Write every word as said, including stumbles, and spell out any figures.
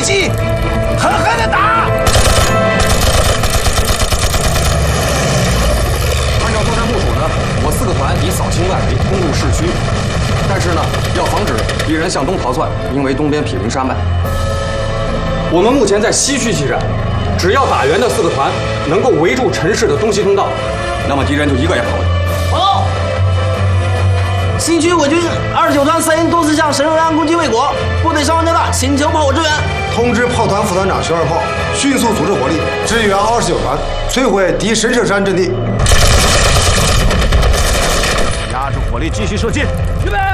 一起狠狠的打！ 按照作战部署呢，我四个团已扫清外围，攻入市区。但是呢，要防止敌人向东逃窜，因为东边毗邻山脉。我们目前在西区激战，只要打援的四个团能够围住陈氏的东西通道，那么敌人就一个也跑不了。 报告，西区伪军二十九团三营多次向神瑞安攻击未果，部队伤亡较大，请求炮火支援。 通知炮团副团长徐二炮，迅速组织火力支援二十九团，摧毁敌神社山阵地。 压住火力，继续射击，预备。